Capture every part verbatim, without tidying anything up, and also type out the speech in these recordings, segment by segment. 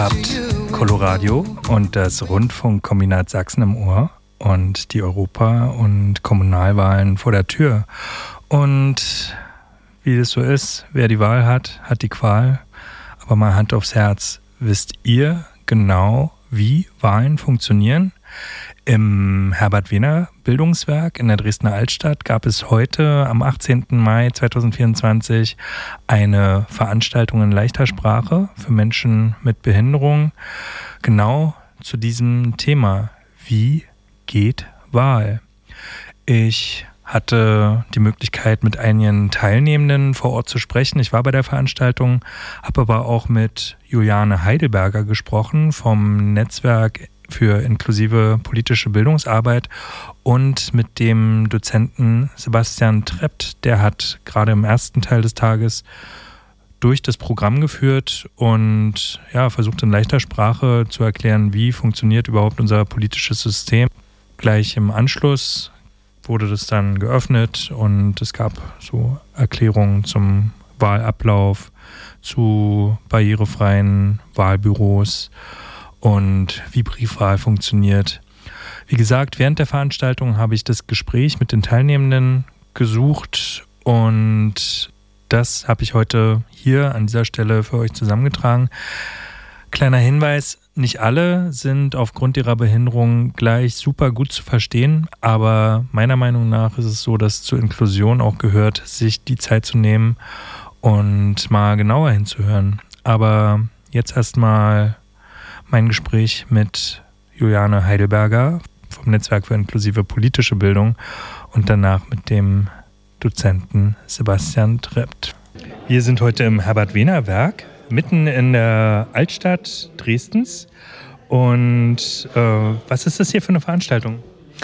Habt Coloradio und das Rundfunkkombinat Sachsen im Ohr und die Europa- und Kommunalwahlen vor der Tür. Und wie es so ist, wer die Wahl hat, hat die Qual. Aber mal Hand aufs Herz, wisst ihr genau, wie Wahlen funktionieren? Im Herbert-Wehner-Bildungswerk in der Dresdner Altstadt gab es heute am achtzehnten Mai zweitausendvierundzwanzig eine Veranstaltung in leichter Sprache für Menschen mit Behinderung, genau zu diesem Thema. Wie geht Wahl? Ich hatte die Möglichkeit, mit einigen Teilnehmenden vor Ort zu sprechen. Ich war bei der Veranstaltung, habe aber auch mit Juliane Heidelberger gesprochen vom Netzwerk für inklusive politische Bildungsarbeit und mit dem Dozenten Sebastian Treppt. Der hat gerade im ersten Teil des Tages durch das Programm geführt und ja, versucht in leichter Sprache zu erklären, wie funktioniert überhaupt unser politisches System. Gleich im Anschluss wurde das dann geöffnet und es gab so Erklärungen zum Wahlablauf, zu barrierefreien Wahlbüros und wie Briefwahl funktioniert. Wie gesagt, während der Veranstaltung habe ich das Gespräch mit den Teilnehmenden gesucht und das habe ich heute hier an dieser Stelle für euch zusammengetragen. Kleiner Hinweis, nicht alle sind aufgrund ihrer Behinderung gleich super gut zu verstehen, aber meiner Meinung nach ist es so, dass zur Inklusion auch gehört, sich die Zeit zu nehmen und mal genauer hinzuhören. Aber jetzt erstmal mein Gespräch mit Juliane Heidelberger vom Netzwerk für inklusive politische Bildung und danach mit dem Dozenten Sebastian Treppt. Wir sind heute im Herbert-Wehner-Werk, mitten in der Altstadt Dresdens. Und äh, was ist das hier für eine Veranstaltung?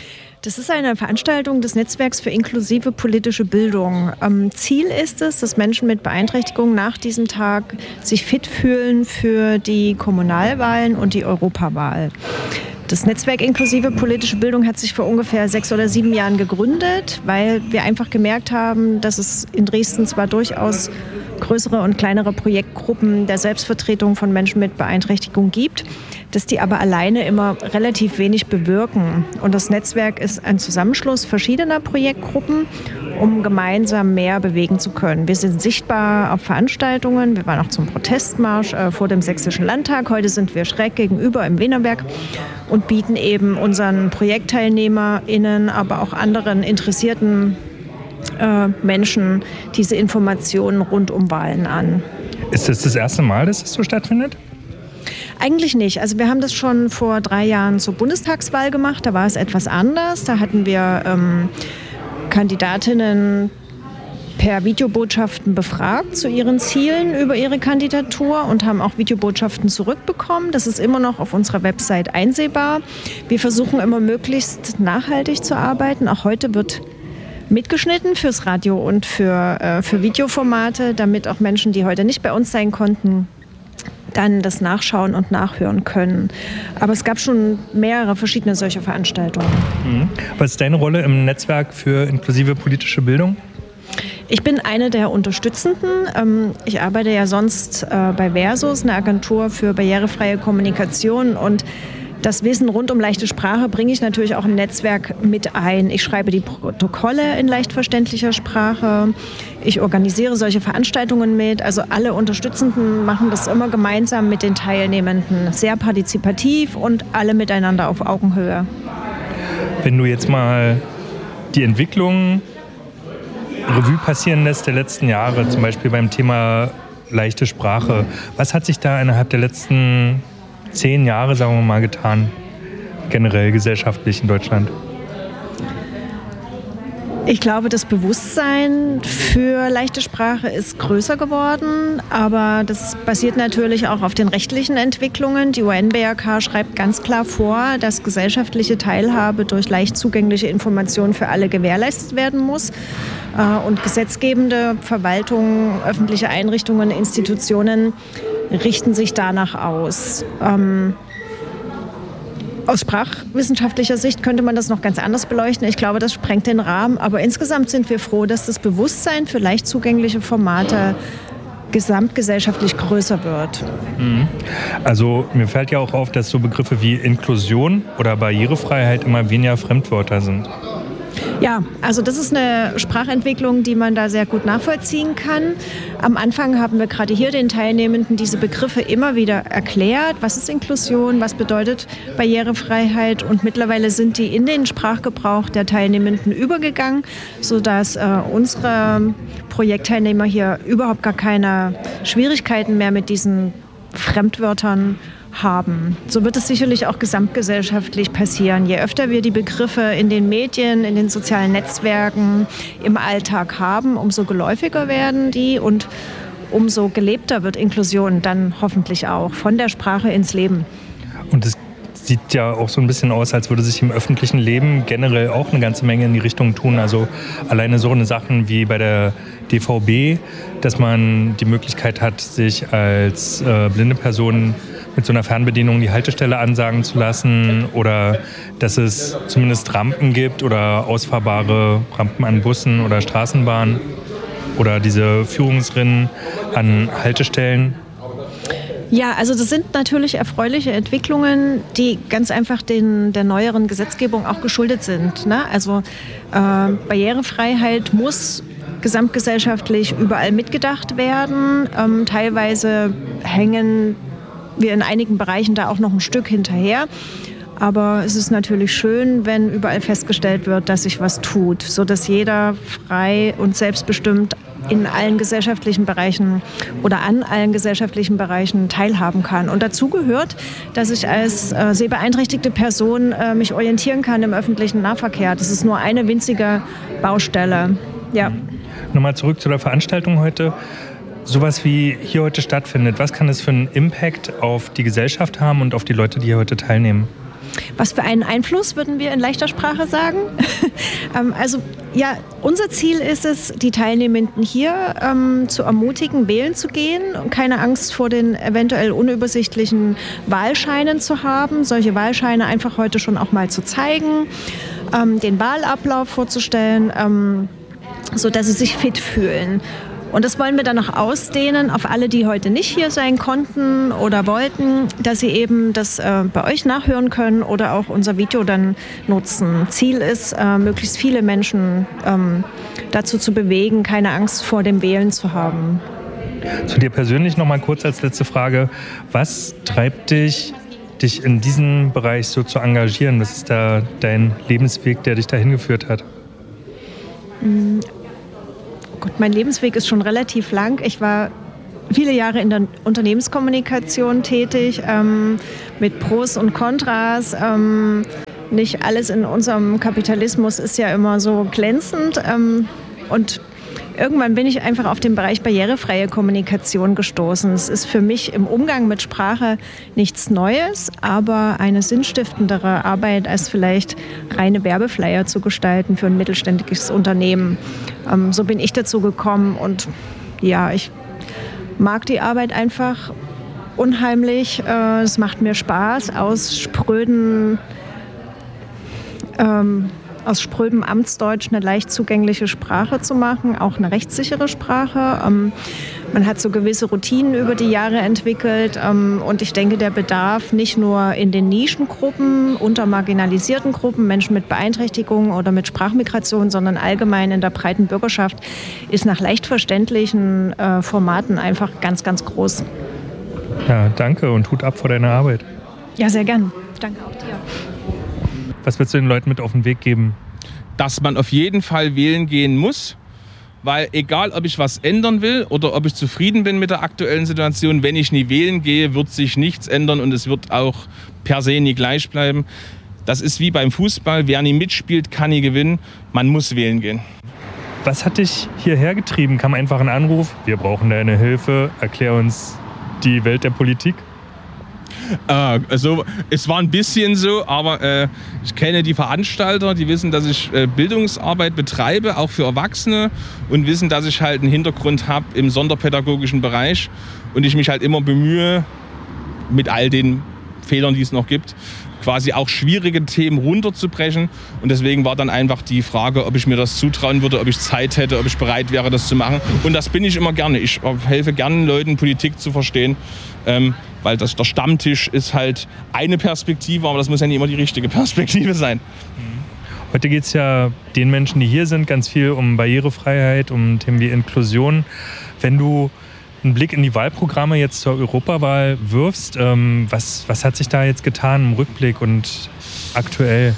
Das ist eine Veranstaltung des Netzwerks für inklusive politische Bildung. Ähm, Ziel ist es, dass Menschen mit Beeinträchtigung nach diesem Tag sich fit fühlen für die Kommunalwahlen und die Europawahl. Das Netzwerk inklusive politische Bildung hat sich vor ungefähr sechs oder sieben Jahren gegründet, weil wir einfach gemerkt haben, dass es in Dresden zwar durchaus größere und kleinere Projektgruppen der Selbstvertretung von Menschen mit Beeinträchtigung gibt, dass die aber alleine immer relativ wenig bewirken. Und das Netzwerk ist ein Zusammenschluss verschiedener Projektgruppen, um gemeinsam mehr bewegen zu können. Wir sind sichtbar auf Veranstaltungen. Wir waren auch zum Protestmarsch äh, vor dem Sächsischen Landtag. Heute sind wir schräg gegenüber im Wehnerberg und bieten eben unseren ProjektteilnehmerInnen, aber auch anderen interessierten äh, Menschen diese Informationen rund um Wahlen an. Ist das das erste Mal, dass das so stattfindet? Eigentlich nicht. Also wir haben das schon vor drei Jahren zur Bundestagswahl gemacht. Da war es etwas anders. Da hatten wir ähm, Kandidatinnen per Videobotschaften befragt zu ihren Zielen über ihre Kandidatur und haben auch Videobotschaften zurückbekommen. Das ist immer noch auf unserer Website einsehbar. Wir versuchen immer möglichst nachhaltig zu arbeiten. Auch heute wird mitgeschnitten fürs Radio und für, äh, für Videoformate, damit auch Menschen, die heute nicht bei uns sein konnten, dann das nachschauen und nachhören können. Aber es gab schon mehrere verschiedene solche Veranstaltungen. Mhm. Was ist deine Rolle im Netzwerk für inklusive politische Bildung? Ich bin eine der Unterstützenden. Ich arbeite ja sonst bei Versus, einer Agentur für barrierefreie Kommunikation, und das Wissen rund um leichte Sprache bringe ich natürlich auch im Netzwerk mit ein. Ich schreibe die Protokolle in leicht verständlicher Sprache. Ich organisiere solche Veranstaltungen mit. Also alle Unterstützenden machen das immer gemeinsam mit den Teilnehmenden. Sehr partizipativ und alle miteinander auf Augenhöhe. Wenn du jetzt mal die Entwicklung Revue passieren lässt der letzten Jahre, zum Beispiel beim Thema leichte Sprache, was hat sich da innerhalb der letzten zehn Jahre, sagen wir mal, getan, generell gesellschaftlich in Deutschland? Ich glaube, das Bewusstsein für leichte Sprache ist größer geworden, aber das basiert natürlich auch auf den rechtlichen Entwicklungen. Die U N B R K schreibt ganz klar vor, dass gesellschaftliche Teilhabe durch leicht zugängliche Informationen für alle gewährleistet werden muss. Und gesetzgebende Verwaltungen, öffentliche Einrichtungen, Institutionen richten sich danach aus. Ähm, Aus sprachwissenschaftlicher Sicht könnte man das noch ganz anders beleuchten. Ich glaube, das sprengt den Rahmen. Aber insgesamt sind wir froh, dass das Bewusstsein für leicht zugängliche Formate gesamtgesellschaftlich größer wird. Also mir fällt ja auch auf, dass so Begriffe wie Inklusion oder Barrierefreiheit immer weniger Fremdwörter sind. Ja, also das ist eine Sprachentwicklung, die man da sehr gut nachvollziehen kann. Am Anfang haben wir gerade hier den Teilnehmenden diese Begriffe immer wieder erklärt. Was ist Inklusion? Was bedeutet Barrierefreiheit? Und mittlerweile sind die in den Sprachgebrauch der Teilnehmenden übergegangen, sodass äh, unsere Projektteilnehmer hier überhaupt gar keine Schwierigkeiten mehr mit diesen Fremdwörtern haben. So wird es sicherlich auch gesamtgesellschaftlich passieren. Je öfter wir die Begriffe in den Medien, in den sozialen Netzwerken, im Alltag haben, umso geläufiger werden die und umso gelebter wird Inklusion dann hoffentlich auch von der Sprache ins Leben. Und es sieht ja auch so ein bisschen aus, als würde sich im öffentlichen Leben generell auch eine ganze Menge in die Richtung tun. Also alleine so eine Sachen wie bei der D V B, dass man die Möglichkeit hat, sich als äh, blinde Person mit so einer Fernbedienung die Haltestelle ansagen zu lassen oder dass es zumindest Rampen gibt oder ausfahrbare Rampen an Bussen oder Straßenbahnen oder diese Führungsrinnen an Haltestellen. Ja, also das sind natürlich erfreuliche Entwicklungen, die ganz einfach den, der neueren Gesetzgebung auch geschuldet sind. Ne? Also äh, Barrierefreiheit muss gesamtgesellschaftlich überall mitgedacht werden. Ähm, teilweise hängen wir in einigen Bereichen da auch noch ein Stück hinterher. Aber es ist natürlich schön, wenn überall festgestellt wird, dass sich was tut, sodass jeder frei und selbstbestimmt in allen gesellschaftlichen Bereichen oder an allen gesellschaftlichen Bereichen teilhaben kann. Und dazu gehört, dass ich als äh, sehbeeinträchtigte Person äh, mich orientieren kann im öffentlichen Nahverkehr. Das ist nur eine winzige Baustelle. Ja. Nochmal zurück zu der Veranstaltung heute. Sowas wie hier heute stattfindet, was kann das für einen Impact auf die Gesellschaft haben und auf die Leute, die hier heute teilnehmen? Was für einen Einfluss, würden wir in leichter Sprache sagen? Also ja, unser Ziel ist es, die Teilnehmenden hier ähm, zu ermutigen, wählen zu gehen und keine Angst vor den eventuell unübersichtlichen Wahlscheinen zu haben. Solche Wahlscheine einfach heute schon auch mal zu zeigen, ähm, den Wahlablauf vorzustellen, ähm, sodass sie sich fit fühlen. Und das wollen wir dann noch ausdehnen auf alle, die heute nicht hier sein konnten oder wollten, dass sie eben das äh, bei euch nachhören können oder auch unser Video dann nutzen. Ziel ist, äh, möglichst viele Menschen ähm, dazu zu bewegen, keine Angst vor dem Wählen zu haben. Zu dir persönlich noch mal kurz als letzte Frage. Was treibt dich, dich in diesem Bereich so zu engagieren? Was ist da dein Lebensweg, der dich dahin geführt hat? Mhm. Gut, mein Lebensweg ist schon relativ lang. Ich war viele Jahre in der Unternehmenskommunikation tätig, ähm, mit Pros und Kontras. Ähm, nicht alles in unserem Kapitalismus ist ja immer so glänzend. Ähm, und irgendwann bin ich einfach auf den Bereich barrierefreie Kommunikation gestoßen. Es ist für mich im Umgang mit Sprache nichts Neues, aber eine sinnstiftendere Arbeit als vielleicht reine Werbeflyer zu gestalten für ein mittelständisches Unternehmen. Ähm, so bin ich dazu gekommen und ja, ich mag die Arbeit einfach unheimlich. Äh, es macht mir Spaß, aus spröden ähm, aus sprödem Amtsdeutsch eine leicht zugängliche Sprache zu machen, auch eine rechtssichere Sprache. Ähm, man hat so gewisse Routinen über die Jahre entwickelt ähm, und ich denke, der Bedarf nicht nur in den Nischengruppen, unter marginalisierten Gruppen, Menschen mit Beeinträchtigungen oder mit Sprachmigration, sondern allgemein in der breiten Bürgerschaft ist nach leicht verständlichen äh, Formaten einfach ganz, ganz groß. Ja, danke und Hut ab vor deiner Arbeit. Ja, sehr gern. Danke auch dir. Was willst du den Leuten mit auf den Weg geben? Dass man auf jeden Fall wählen gehen muss, weil egal, ob ich was ändern will oder ob ich zufrieden bin mit der aktuellen Situation, wenn ich nie wählen gehe, wird sich nichts ändern und es wird auch per se nie gleich bleiben. Das ist wie beim Fußball, wer nie mitspielt, kann nie gewinnen. Man muss wählen gehen. Was hat dich hierher getrieben? Kam einfach ein Anruf, wir brauchen deine Hilfe, erklär uns die Welt der Politik? Äh, also, es war ein bisschen so, aber äh, ich kenne die Veranstalter, die wissen, dass ich äh, Bildungsarbeit betreibe, auch für Erwachsene und wissen, dass ich halt einen Hintergrund habe im sonderpädagogischen Bereich und ich mich halt immer bemühe, mit all den Fehlern, die es noch gibt, quasi auch schwierige Themen runterzubrechen. Und deswegen war dann einfach die Frage, ob ich mir das zutrauen würde, ob ich Zeit hätte, ob ich bereit wäre, das zu machen. Und das bin ich immer gerne. Ich helfe gerne Leuten, Politik zu verstehen, ähm, weil das, der Stammtisch ist halt eine Perspektive, aber das muss ja nicht immer die richtige Perspektive sein. Heute geht es ja den Menschen, die hier sind, ganz viel um Barrierefreiheit, um Themen wie Inklusion. Wenn du einen Blick in die Wahlprogramme jetzt zur Europawahl wirfst, ähm, was, was hat sich da jetzt getan im Rückblick und aktuell?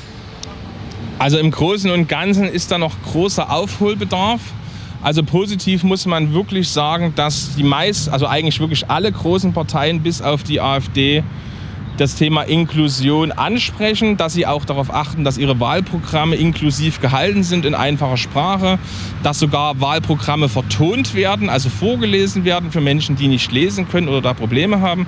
Also im Großen und Ganzen ist da noch großer Aufholbedarf. Also positiv muss man wirklich sagen, dass die meist, also eigentlich wirklich alle großen Parteien bis auf die AfD das Thema Inklusion ansprechen, dass sie auch darauf achten, dass ihre Wahlprogramme inklusiv gehalten sind in einfacher Sprache, dass sogar Wahlprogramme vertont werden, also vorgelesen werden für Menschen, die nicht lesen können oder da Probleme haben.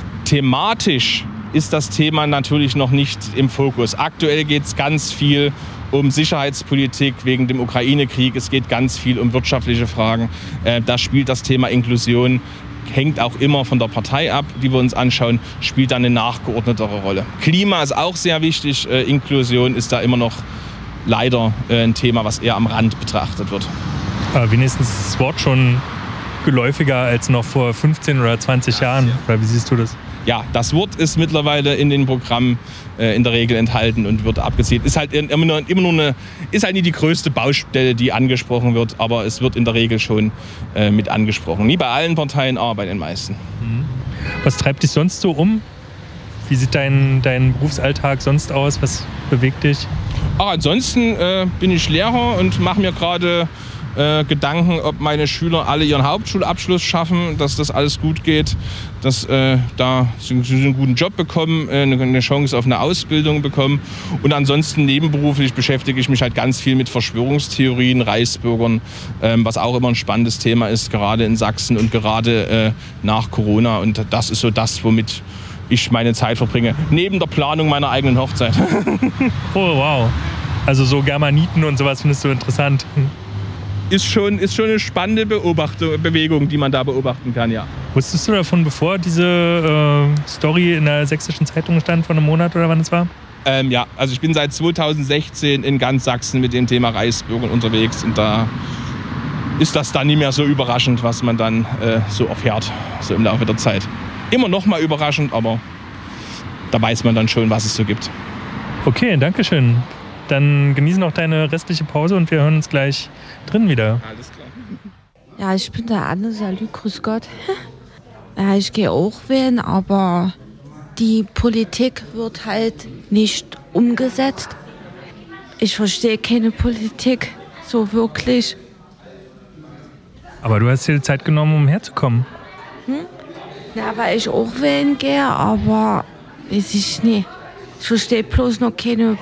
Thematisch ist das Thema natürlich noch nicht im Fokus. Aktuell geht es ganz viel um Sicherheitspolitik wegen dem Ukraine-Krieg. Es geht ganz viel um wirtschaftliche Fragen. Da spielt das Thema Inklusion, hängt auch immer von der Partei ab, die wir uns anschauen, spielt dann eine nachgeordnetere Rolle. Klima ist auch sehr wichtig. Äh, Inklusion ist da immer noch leider äh, ein Thema, was eher am Rand betrachtet wird. Aber wenigstens ist das Wort schon geläufiger als noch vor fünfzehn oder zwanzig Jahren. Oder wie siehst du das? Ja, das Wort ist mittlerweile in den Programmen äh, in der Regel enthalten und wird abgezählt. Ist halt immer nur, immer nur eine, ist halt nicht die größte Baustelle, die angesprochen wird, aber es wird in der Regel schon äh, mit angesprochen. Nie bei allen Parteien, aber bei den meisten. Was treibt dich sonst so um? Wie sieht dein, dein Berufsalltag sonst aus? Was bewegt dich? Ach, ansonsten äh, bin ich Lehrer und mache mir gerade äh, Gedanken, ob meine Schüler alle ihren Hauptschulabschluss schaffen, dass das alles gut geht, dass äh, da sie einen guten Job bekommen, äh, eine Chance auf eine Ausbildung bekommen. Und ansonsten nebenberuflich beschäftige ich mich halt ganz viel mit Verschwörungstheorien, Reichsbürgern, ähm, was auch immer ein spannendes Thema ist, gerade in Sachsen und gerade äh, nach Corona. Und das ist so das, womit ich meine Zeit verbringe, neben der Planung meiner eigenen Hochzeit. Oh, wow. Also so Germaniten und sowas findest du interessant. Ist schon, ist schon eine spannende Beobachtung, Bewegung, die man da beobachten kann, ja. Wusstest du davon, bevor diese äh, Story in der Sächsischen Zeitung stand, vor einem Monat oder wann es war? Ähm, ja, also ich bin seit zweitausendsechzehn in ganz Sachsen mit dem Thema Reichsbürgern unterwegs und da ist das dann nicht mehr so überraschend, was man dann äh, so erfährt, so im Laufe der Zeit. Immer noch mal überraschend, aber da weiß man dann schon, was es so gibt. Okay, danke schön. Dann genieße noch deine restliche Pause und wir hören uns gleich drin wieder. Alles klar. Ja, ich bin der Anne, salut, grüß Gott. Ja, ich gehe auch wählen, aber die Politik wird halt nicht umgesetzt. Ich verstehe keine Politik so wirklich. Aber du hast dir Zeit genommen, um herzukommen. Hm? Ja, weil ich auch wählen gehe, aber weiß ich nicht. Ich verstehe bloß noch keine